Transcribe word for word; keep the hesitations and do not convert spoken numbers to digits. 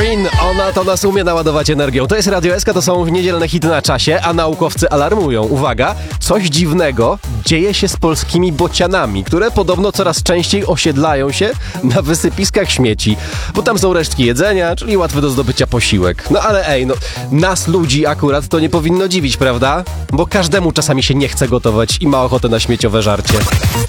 Rin, ona to nas umie naładować energią. To jest Radio S K, to są niedzielne hity na czasie, a naukowcy alarmują. Uwaga, coś dziwnego dzieje się z polskimi bocianami, które podobno coraz częściej osiedlają się na wysypiskach śmieci, bo tam są resztki jedzenia, czyli łatwy do zdobycia posiłek. No ale ej, no nas ludzi akurat to nie powinno dziwić, prawda? Bo każdemu czasami się nie chce gotować i ma ochotę na śmieciowe żarcie.